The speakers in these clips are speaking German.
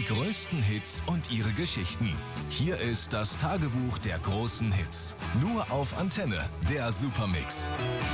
Die größten Hits und ihre Geschichten. Hier ist das Tagebuch der großen Hits. Nur auf Antenne, der Supermix.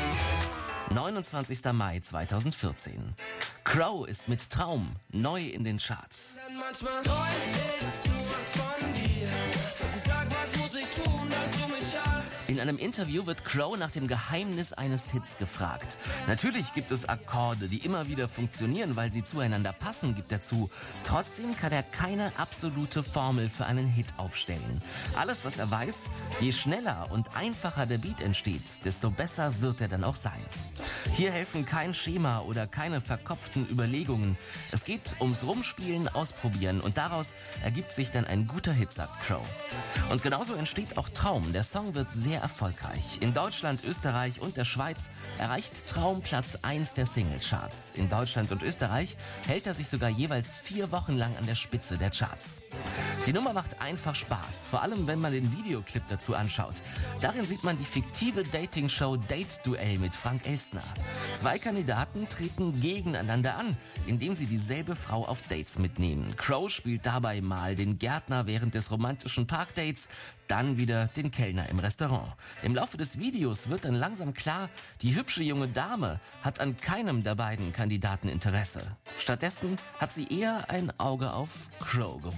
29. Mai 2014. Crow ist mit Traum neu in den Charts. Manchmal träum ich nur von dir. Sag, was muss ich tun, dass du mich hast? In einem Interview wird Crow nach dem Geheimnis eines Hits gefragt. Natürlich gibt es Akkorde, die immer wieder funktionieren, weil sie zueinander passen, gibt er zu. Trotzdem kann er keine absolute Formel für einen Hit aufstellen. Alles, was er weiß, je schneller und einfacher der Beat entsteht, desto besser wird er dann auch sein. Hier helfen kein Schema oder keine verkopften Überlegungen. Es geht ums Rumspielen, Ausprobieren und daraus ergibt sich dann ein guter Hit, sagt Crow. Und genauso entsteht auch Traum. Der Song wird sehr erfolgreich. In Deutschland, Österreich und der Schweiz erreicht Traum Platz 1 der Singlecharts. In Deutschland und Österreich hält er sich sogar jeweils 4 Wochen lang an der Spitze der Charts. Die Nummer macht einfach Spaß, vor allem wenn man den Videoclip dazu anschaut. Darin sieht man die fiktive Dating-Show Date Duell mit Frank Elstner. 2 Kandidaten treten gegeneinander an, indem sie dieselbe Frau auf Dates mitnehmen. Crow spielt dabei mal den Gärtner während des romantischen Parkdates, dann wieder den Kellner im Restaurant. Im Laufe des Videos wird dann langsam klar, die hübsche junge Dame hat an keinem der beiden Kandidaten Interesse. Stattdessen hat sie eher ein Auge auf Crow geworfen.